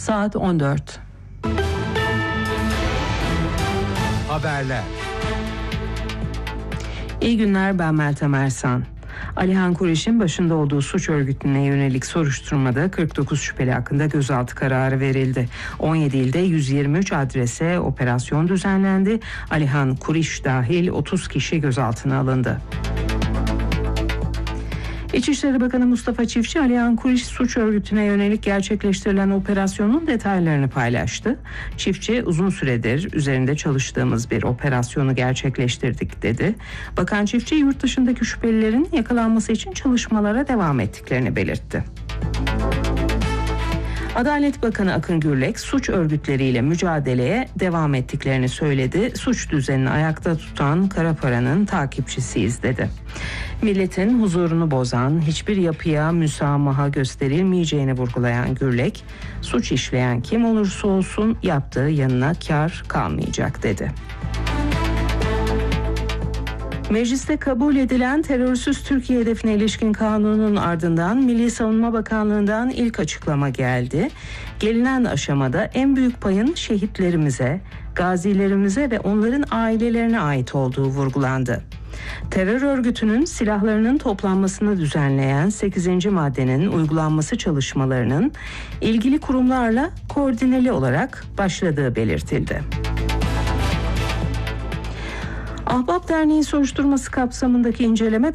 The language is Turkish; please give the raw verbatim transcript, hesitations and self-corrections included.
Saat on dört. Haberler. İyi günler, ben Meltem Ersan. Alihan Kuriş'in başında olduğu suç örgütüne yönelik soruşturmada kırk dokuz şüpheli hakkında gözaltı kararı verildi. on yedi ilde yüz yirmi üç adrese operasyon düzenlendi. Alihan Kuriş dahil otuz kişi gözaltına alındı. İçişleri Bakanı Mustafa Çiftçi, Alihan Kuriş suç örgütüne yönelik gerçekleştirilen operasyonun detaylarını paylaştı. Çiftçi, uzun süredir üzerinde çalıştığımız bir operasyonu gerçekleştirdik dedi. Bakan Çiftçi, yurt dışındaki şüphelilerin yakalanması için çalışmalara devam ettiklerini belirtti. Adalet Bakanı Akın Gürlek, suç örgütleriyle mücadeleye devam ettiklerini söyledi. Suç düzenini ayakta tutan kara paranın takipçisiyiz dedi. Milletin huzurunu bozan hiçbir yapıya müsamaha gösterilmeyeceğini vurgulayan Gürlek, suç işleyen kim olursa olsun yaptığı yanına kar kalmayacak dedi. Mecliste kabul edilen terörsüz Türkiye hedefine ilişkin kanunun ardından Milli Savunma Bakanlığı'ndan ilk açıklama geldi. Gelinen aşamada en büyük payın şehitlerimize, gazilerimize ve onların ailelerine ait olduğu vurgulandı. Terör örgütünün silahlarının toplanmasını düzenleyen sekizinci maddenin uygulanması çalışmalarının ilgili kurumlarla koordineli olarak başladığı belirtildi. Ahbap Derneği soruşturması kapsamındaki inceleme